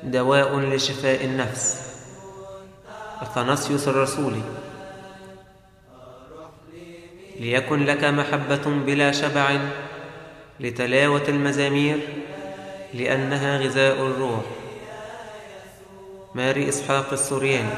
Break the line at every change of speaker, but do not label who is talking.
دواء لشفاء النفس. أثناسيوس الرسولي. ليكن لك محبة بلا شبع لتلاوة المزامير، لأنها غذاء الروح. ماري إسحاق السورياني.